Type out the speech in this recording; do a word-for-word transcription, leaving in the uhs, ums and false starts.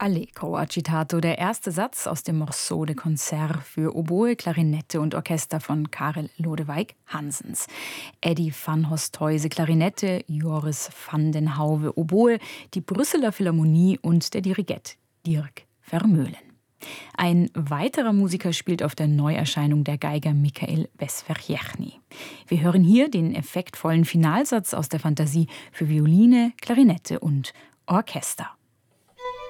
Allegro agitato, der erste Satz aus dem Morceau de Concert für Oboe, Klarinette und Orchester von Karel Lodewijk Hansens. Eddie van Hosthuize Klarinette, Joris van den Hauwe Oboe, die Brüsseler Philharmonie und der Dirigent Dirk Vermeulen. Ein weiterer Musiker spielt auf der Neuerscheinung, der Geiger Michael Vesverjechny. Wir hören hier den effektvollen Finalsatz aus der Fantasie für Violine, Klarinette und Orchester.